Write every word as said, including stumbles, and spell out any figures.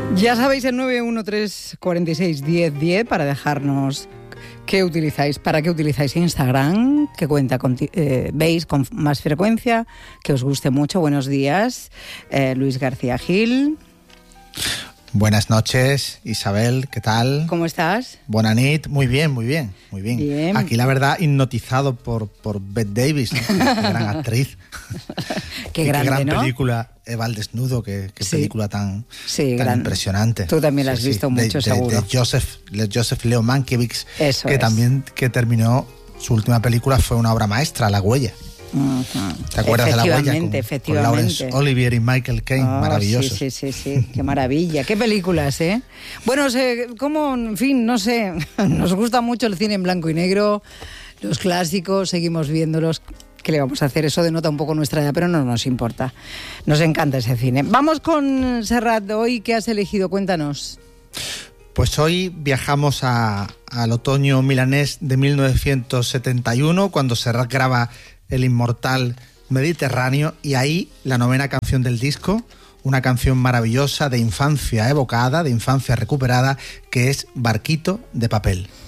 Ya sabéis, el nueve uno tres cuatro seis uno cero uno cero para dejarnos qué utilizáis, para qué utilizáis Instagram, qué cuenta con, eh, veis con más frecuencia, que os guste mucho. Buenos días, eh, Luis García Gil. Buenas noches, Isabel, ¿qué tal? ¿Cómo estás? Buena nit, muy bien, muy bien, muy bien. Bien. Aquí la verdad hipnotizado por, por Bette Davis, ¿no? Qué gran actriz. Qué y grande, qué gran ¿no? película, Eva al desnudo, qué, qué Sí. película tan, Sí, tan gran. impresionante. Tú también la has Sí, visto sí. mucho, de, seguro. De, de Joseph, de Joseph Leo Mankiewicz, Eso que es. también que terminó, su última película fue una obra maestra, La Huella. Uh-huh. ¿Te acuerdas de La Huella? Efectivamente, Con, efectivamente. con Laurence Olivier y Michael Caine, Oh, maravillosos. Sí, sí, sí, sí, qué maravilla, qué películas, ¿eh? Bueno, sé, como, en fin, no sé, nos gusta mucho el cine en blanco y negro, los clásicos, seguimos viéndolos. ¿Qué le vamos a hacer? Eso denota un poco nuestra edad, pero no nos importa. Nos encanta ese cine. Vamos con Serrat, hoy, ¿qué has elegido? Cuéntanos. Pues hoy viajamos a, al otoño milanés de mil novecientos setenta y uno, cuando Serrat graba El Inmortal Mediterráneo, y ahí la novena canción del disco, una canción maravillosa de infancia evocada, de infancia recuperada, que es Barquito de Papel.